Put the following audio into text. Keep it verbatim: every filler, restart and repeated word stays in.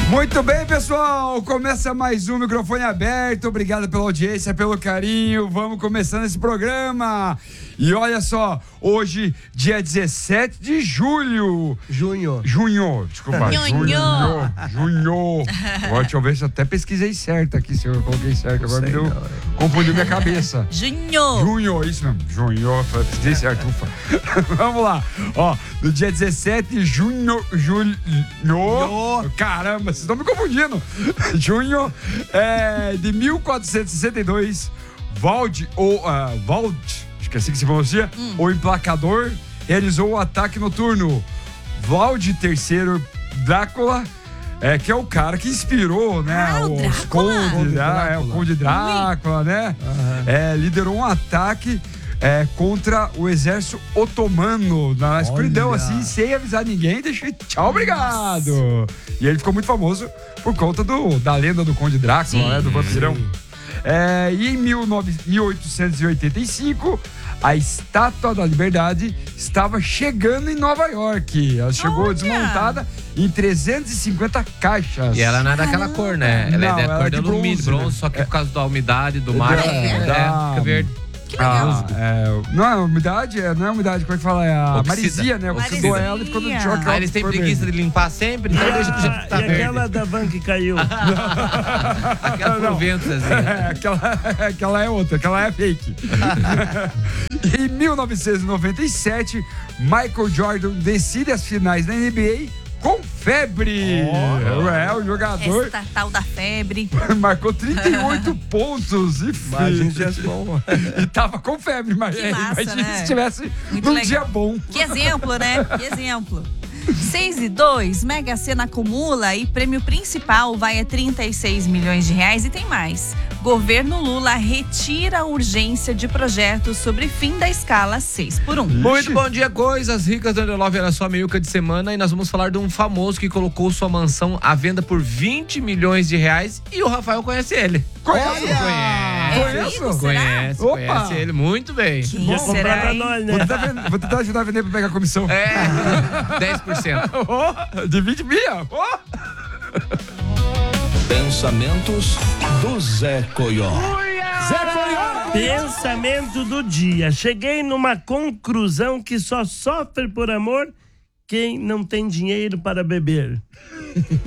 Muito bem, pessoal, começa mais um Microfone Aberto. Obrigado pela audiência, pelo carinho. Vamos começando esse programa. E olha só, hoje, dia dezessete de julho. Junho. Junho, desculpa. Junho. Junho. Junho. Agora, deixa eu ver se eu até pesquisei certo aqui, se eu coloquei certo. Agora me deu, confundiu minha cabeça. Junho. Junho, isso mesmo. Junho, pesquisei certo, ufa. Vamos lá. Ó, no dia dezessete de junho, julho, caramba, vocês estão me confundindo. Junho é, de mil quatrocentos e sessenta e dois, Vald, ou uh, Vald, acho que é assim que se pronuncia, hum. o emplacador, realizou o ataque noturno. Vlad terceiro Drácula, é, que é o cara que inspirou, né, ah, o os condes, né, é, o Conde Drácula, né, uhum. é, liderou um ataque É, contra o exército otomano na escuridão, assim, sem avisar ninguém, deixou tchau, obrigado. Nossa. E ele ficou muito famoso por conta do, da lenda do Conde Drácula, sim, né, do vampirão. É, e em mil oitocentos e oitenta e cinco, a Estátua da Liberdade estava chegando em Nova York. Ela chegou Olha. desmontada em trezentas e cinquenta caixas. E ela não é daquela cor, né? Ela não, é da cor é de de alumínio, bronze, bronze, né? só que é. por causa da umidade do mar, é, é, da, fica verde. Que legal. Ah, é, não é umidade, é, não é umidade, como é que fala? É a Oxida. maresia, né? Oxidou ela e ficou no choque. Ah, eles têm preguiça de limpar sempre, então e deixa do jeito que tá E verde. aquela da van que caiu? Aquela por vento, assim. É, aquela, aquela é outra, aquela é fake. Em mil novecentos e noventa e sete, Michael Jordan decide as finais da N B A com febre. Oh, é, o jogador. Essa tal da febre. Marcou trinta e oito pontos e Imagina se bom. E tava com febre, mas que massa, imagina né? se estivesse Muito num legal. dia bom. Que exemplo, né? Que exemplo. seis e dois, Mega Sena acumula e prêmio principal vai a trinta e seis milhões de reais e tem mais. Governo Lula retira a urgência de projetos sobre fim da escala seis por um. Muito bom dia, coisas ricas do Underlove, era só a meiuca de semana e nós vamos falar de um famoso que colocou sua mansão à venda por vinte milhões de reais e o Rafael conhece ele. Conhece? Conhece. É vivo, Conhece, Opa. conhece ele muito bem. Quem Vou comprar será, pra hein? nós, Vou né? tentar, vender- vou tentar ajudar a vender pra pegar a comissão. É, dez por cento. Oh, de vinte milha. Oh. Pensamentos do Zé Coió. Zé Coió. Pensamento do dia. Cheguei numa conclusão que só sofre por amor quem não tem dinheiro para beber.